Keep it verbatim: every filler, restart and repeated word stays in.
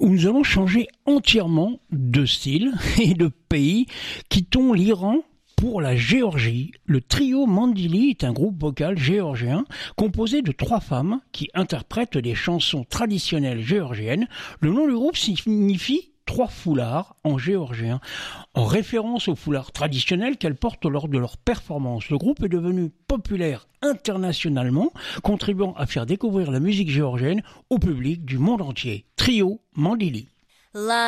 Nous allons changer entièrement de style et de pays. Quittons l'Iran pour la Géorgie. Le trio Mandili est un groupe vocal géorgien composé de trois femmes qui interprètent des chansons traditionnelles géorgiennes. Le nom du groupe signifie trois foulards en géorgien, en référence aux foulards traditionnels qu'elles portent lors de leurs performances. Le groupe est devenu populaire internationalement, contribuant à faire découvrir la musique géorgienne au public du monde entier. Trio Mandili.